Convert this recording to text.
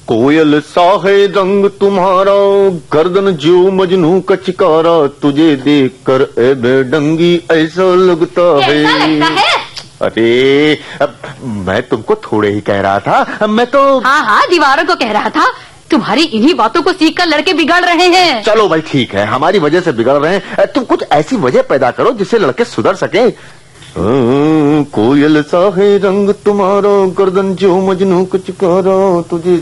कोयल सा है रंग तुम्हारा, गर्दन जो मजनू का चिकारा, तुझे देख कर ए बेढंगी ऐसा लगता है। अरे मैं तुमको थोड़े ही कह रहा था, मैं तो हाँ दीवारों को कह रहा था। तुम्हारी इन्हीं बातों को सीखकर लड़के बिगड़ रहे हैं। चलो भाई ठीक है, हमारी वजह से बिगड़ रहे हैं, तुम कुछ ऐसी वजह पैदा करो जिससे लड़के सुधर सके। कोयल सा है रंग तुम्हारा, गर्दन जो मजनू का चिकारा, तुझे